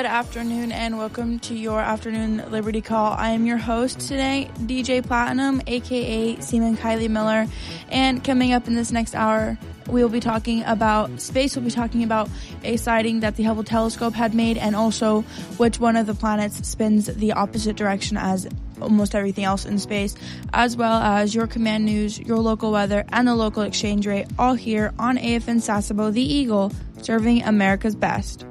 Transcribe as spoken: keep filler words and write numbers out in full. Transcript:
Good afternoon and welcome to your afternoon Liberty Call. I am your host today, D J Platinum, aka Seaman Kylie Miller, and coming up in this next hour, we will be talking about space. We'll be talking about a sighting that the Hubble telescope had made, and also which one of the planets spins the opposite direction as almost everything else in space, as well as your command news, your local weather, and the local exchange rate, all here on A F N Sasebo, the Eagle, serving America's best.